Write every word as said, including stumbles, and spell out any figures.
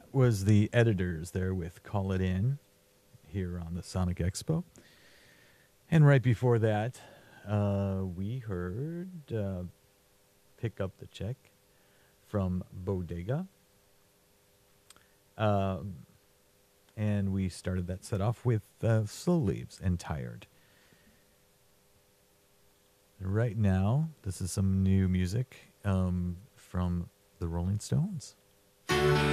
was the Editors there with Call It In here on the Sonic Expo. And right before that, uh, we heard uh, Pick Up the Check from Bodega. Um, and we started that set off with uh, Slow Leaves and Tired. Right now, this is some new music um, from the Rolling Stones.